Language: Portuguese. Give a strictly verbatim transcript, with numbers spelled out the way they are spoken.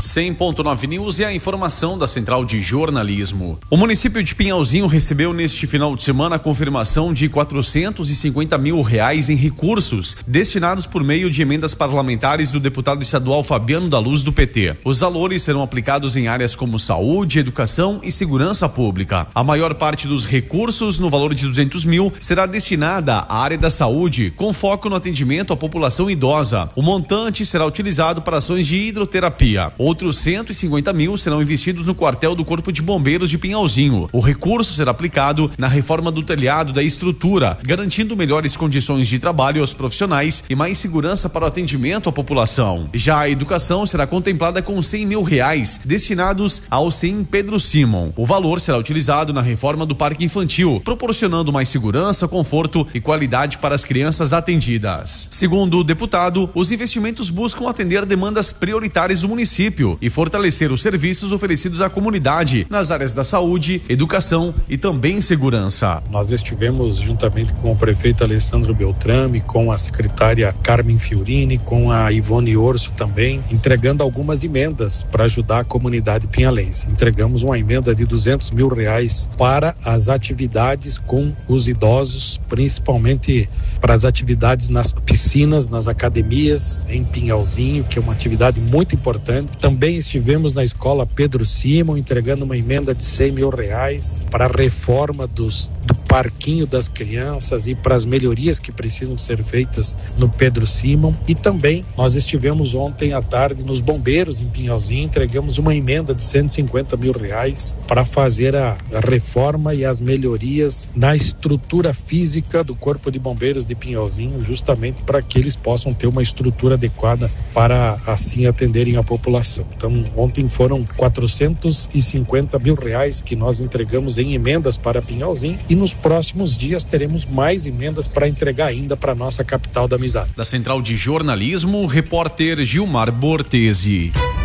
cem ponto nove News e a informação da Central de Jornalismo. O município de Pinhalzinho recebeu neste final de semana a confirmação de quatrocentos e cinquenta mil reais em recursos destinados por meio de emendas parlamentares do deputado estadual Fabiano da Luz do P T. Os valores serão aplicados em áreas como saúde, educação e segurança pública. A maior parte dos recursos, no valor de duzentos mil, será destinada à área da saúde, com foco no atendimento à população idosa. O montante será utilizado para ações de hidroterapia. Outros cento e cinquenta mil serão investidos no quartel do Corpo de Bombeiros de Pinhalzinho. O recurso será aplicado na reforma do telhado da estrutura, garantindo melhores condições de trabalho aos profissionais e mais segurança para o atendimento à população. Já a educação será contemplada com cem mil reais destinados ao C I M Pedro Simon. O valor será utilizado na reforma do parque infantil, proporcionando mais segurança, conforto e qualidade para as crianças atendidas. Segundo o deputado, os investimentos buscam atender demandas prioritárias do município e fortalecer os serviços oferecidos à comunidade nas áreas da saúde, educação e também segurança. Nós estivemos juntamente com o prefeito Alessandro Beltrame, com a secretária Carmen Fiorini, com a Ivone Orso também, entregando algumas emendas para ajudar a comunidade pinhalense. Entregamos uma emenda de duzentos mil reais para as atividades com os idosos, principalmente para as atividades nas piscinas, nas academias em Pinhalzinho, que é uma atividade muito importante. Também estivemos na escola Pedro Simon entregando uma emenda de cem mil reais para a reforma dos, do parquinho das crianças e para as melhorias que precisam ser feitas no Pedro Simon. E também nós estivemos ontem à tarde nos bombeiros em Pinhalzinho, entregamos uma emenda de cento e cinquenta mil reais para fazer a, a reforma e as melhorias na estrutura física do Corpo de Bombeiros de Pinhalzinho, justamente para que eles possam ter uma estrutura adequada para assim atenderem a população. Então, ontem foram quatrocentos e cinquenta mil reais que nós entregamos em emendas para Pinhalzinho e nos próximos dias teremos mais emendas para entregar ainda para nossa capital da amizade. Da Central de Jornalismo, repórter Gilmar Bortesi.